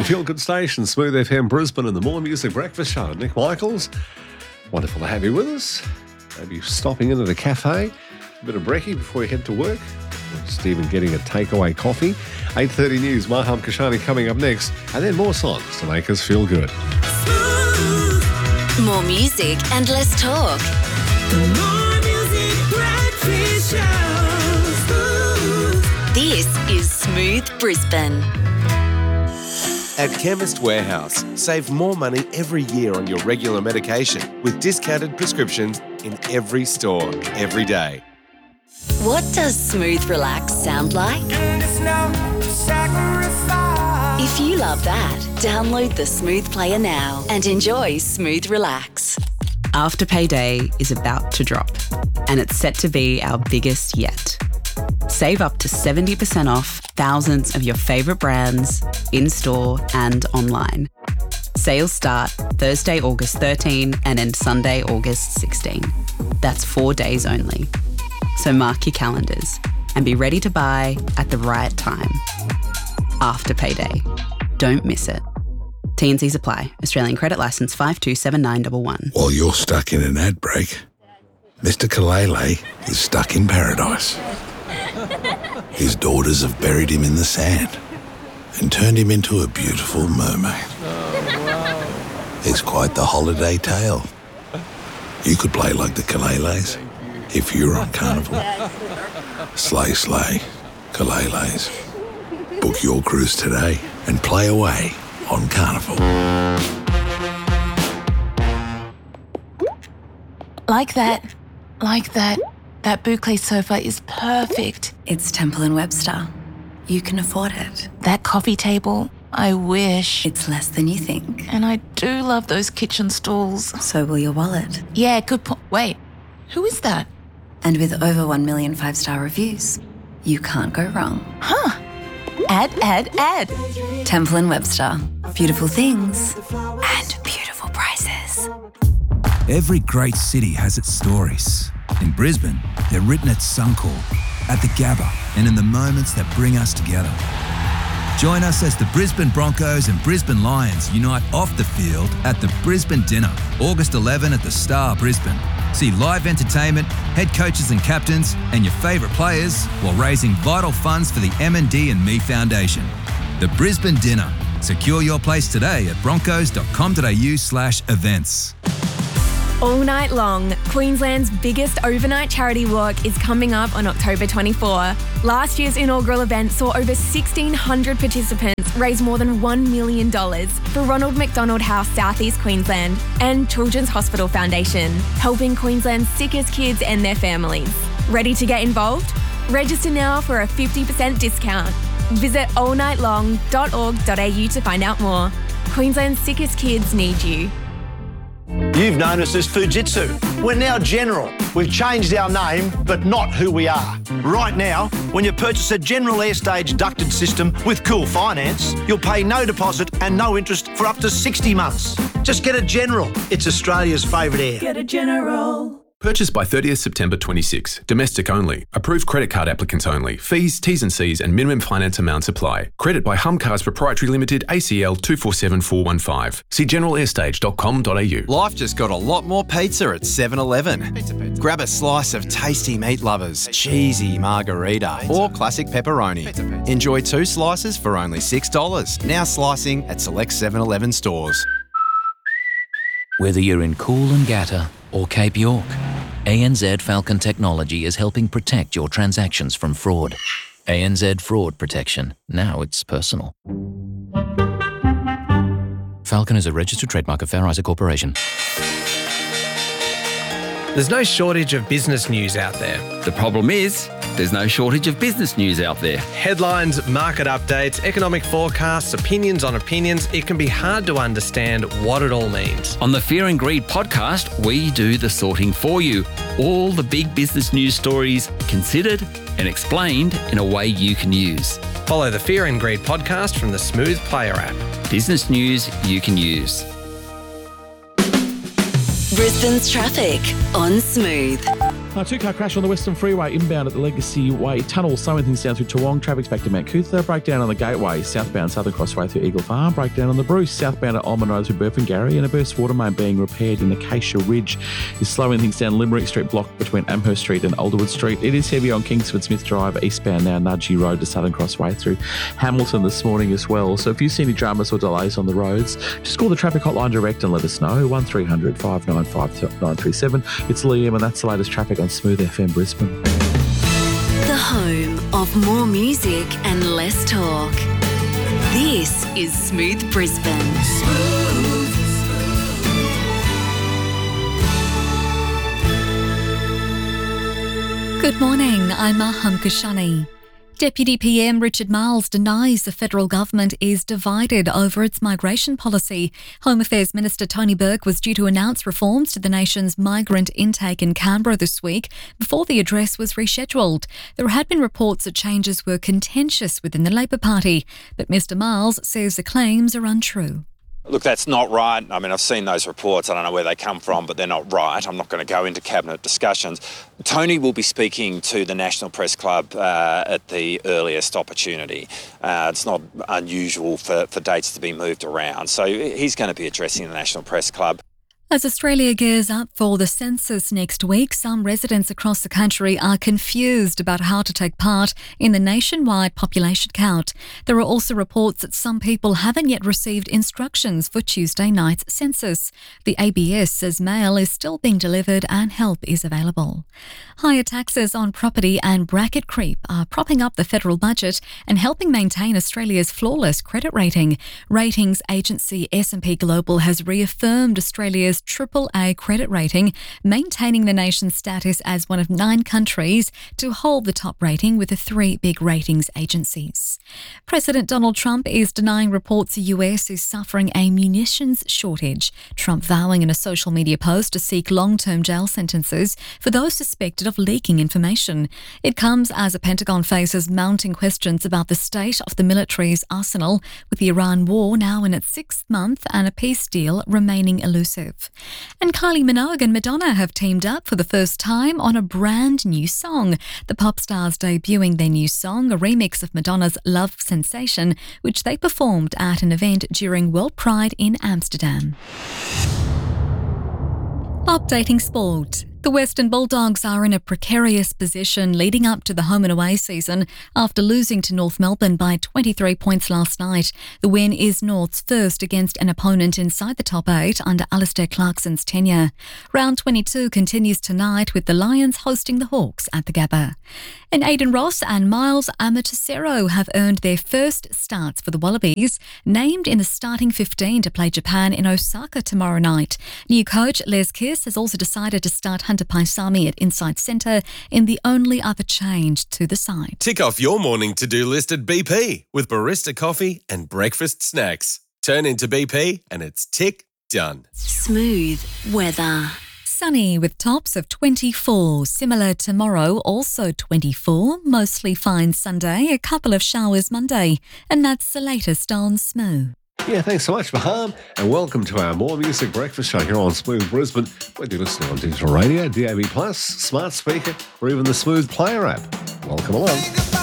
The Feel Good Station, Smooth FM Brisbane, and the More Music Breakfast Show. Nick Michaels, wonderful to have you with us. Maybe stopping into the cafe, a bit of brekkie before you head to work. Stephen getting a takeaway coffee. 8:30 news, Maham Kashani coming up next, and then more songs to make us feel good. More music and less talk. The More Music Breakfast Show. This is Smooth Brisbane. At Chemist Warehouse, save more money every year on your regular medication with discounted prescriptions in every store, every day. What does Smooth Relax sound like? If you love that, download the Smooth Player now and enjoy Smooth Relax. Afterpay Day is about to drop, and it's set to be our biggest yet. Save up to 70% off thousands of your favourite brands in-store and online. Sales start Thursday, August 13 and end Sunday, August 16. That's 4 days only. So mark your calendars and be ready to buy at the right time. Afterpay Day. Don't miss it. T&Cs apply. Australian credit licence 527911. While you're stuck in an ad break, Mr. Kalele is stuck in paradise. His daughters have buried him in the sand and turned him into a beautiful mermaid. It's quite the holiday tale. You could play like the Kaleles if you were on Carnival. Slay, slay, Kaleles. Book your cruise today and play away on Carnival. Like that. That boucle sofa is perfect. It's Temple & Webster. You can afford it. That coffee table, I wish. It's less than you think. And I do love those kitchen stools. So will your wallet. Yeah, good point. Wait, who is that? And with over 1 million 5-star reviews, you can't go wrong. Huh. Ad. Temple & Webster. Beautiful things and beautiful prices. Every great city has its stories. In Brisbane, they're written at Suncorp, at the Gabba, and in the moments that bring us together. Join us as the Brisbane Broncos and Brisbane Lions unite off the field at the Brisbane Dinner, August 11 at the Star Brisbane. See live entertainment, head coaches and captains, and your favourite players while raising vital funds for the M&D and Me Foundation. The Brisbane Dinner. Secure your place today at broncos.com.au/events. All night long, Queensland's biggest overnight charity walk is coming up on October 24. Last year's inaugural event saw over 1,600 participants raise more than $1 million for Ronald McDonald House South East Queensland and Children's Hospital Foundation, helping Queensland's sickest kids and their families. Ready to get involved? Register now for a 50% discount. Visit allnightlong.org.au to find out more. Queensland's sickest kids need you. You've known us as Fujitsu. We're now General. We've changed our name, but not who we are. Right now, when you purchase a General Airstage ducted system with Cool Finance, you'll pay no deposit and no interest for up to 60 months. Just get a General. It's Australia's favourite air. Get a General. Purchase by 30th September 26. Domestic only. Approved credit card applicants only. Fees, T's and C's and minimum finance amounts apply. Credit by Humcars Proprietary Limited, ACL 247415. See generalairstage.com.au. Life just got a lot more pizza at 7-Eleven. Grab a slice of tasty meat lovers, cheesy margarita or classic pepperoni. Enjoy 2 slices for only $6. Now slicing at select 7-Eleven stores. Whether you're in Coolangatta or Cape York, ANZ Falcon Technology is helping protect your transactions from fraud. ANZ Fraud Protection. Now it's personal. Falcon is a registered trademark of Fair Isaac Corporation. There's no shortage of business news out there. The problem is, there's no shortage of business news out there. Headlines, market updates, economic forecasts, opinions on opinions. It can be hard to understand what it all means. On the Fear and Greed podcast, we do the sorting for you. All the big business news stories considered and explained in a way you can use. Follow the Fear and Greed podcast from the Smooth Player app. Business news you can use. Brisbane's traffic on Smooth. Two-car crash on the Western Freeway inbound at the Legacy Way Tunnel, slowing things down through Toowong. Traffic's back to Mount Cootha. Breakdown on the Gateway, southbound Southern Crossway through Eagle Farm. Breakdown on the Bruce, southbound at Almond Road through Burpengary. And a burst water main being repaired in Acacia Ridge is slowing things down Limerick Street block between Amherst Street and Alderwood Street. It is heavy on Kingsford Smith Drive, eastbound now Nudgee Road to Southern Crossway through Hamilton this morning as well. So if you see any dramas or delays on the roads, just call the traffic hotline direct and let us know. 1300 595 937. It's Liam, and that's the latest traffic on Smooth FM Brisbane. The home of more music and less talk. This is Smooth Brisbane. Good morning, I'm Aham Kashani. Deputy PM Richard Marles denies the federal government is divided over its migration policy. Home Affairs Minister Tony Burke was due to announce reforms to the nation's migrant intake in Canberra this week before the address was rescheduled. There had been reports that changes were contentious within the Labor Party, but Mr Marles says the claims are untrue. Look, that's not right. I mean, I've seen those reports. I don't know where they come from, but they're not right. I'm not going to go into cabinet discussions. Tony will be speaking to the National Press Club at the earliest opportunity. It's not unusual for dates to be moved around. So he's going to be addressing the National Press Club. As Australia gears up for the census next week, some residents across the country are confused about how to take part in the nationwide population count. There are also reports that some people haven't yet received instructions for Tuesday night's census. The ABS says mail is still being delivered and help is available. Higher taxes on property and bracket creep are propping up the federal budget and helping maintain Australia's flawless credit rating. Ratings agency S&P Global has reaffirmed Australia's AAA credit rating, maintaining the nation's status as one of 9 countries to hold the top rating with the 3 big ratings agencies. President Donald Trump is denying reports the US is suffering a munitions shortage, Trump vowing in a social media post to seek long-term jail sentences for those suspected of leaking information. It comes as the Pentagon faces mounting questions about the state of the military's arsenal, with the Iran war now in its 6th month and a peace deal remaining elusive. And Kylie Minogue and Madonna have teamed up for the first time on a brand new song. The pop stars debuting their new song, a remix of Madonna's Love Sensation, which they performed at an event during World Pride in Amsterdam. Updating sport. The Western Bulldogs are in a precarious position leading up to the home and away season after losing to North Melbourne by 23 points last night. The win is North's first against an opponent inside the top 8 under Alistair Clarkson's tenure. Round 22 continues tonight with the Lions hosting the Hawks at the Gabba. And Aiden Ross and Miles Amatosero have earned their first starts for the Wallabies, named in the starting 15 to play Japan in Osaka tomorrow night. New coach Les Kiss has also decided to start Hunter Paisami at inside centre in the only other change to the side. Tick off your morning to-do list at BP with barista coffee and breakfast snacks. Turn into BP and it's tick done. Smooth weather. Sunny with tops of 24. Similar tomorrow, also 24. Mostly fine Sunday, a couple of showers Monday. And that's the latest on Smooth. Yeah, thanks so much, Baham, and welcome to our More Music Breakfast Show here on Smooth Brisbane, whether you're listening on digital radio, DAB+, smart speaker, or even the Smooth Player app. Welcome along.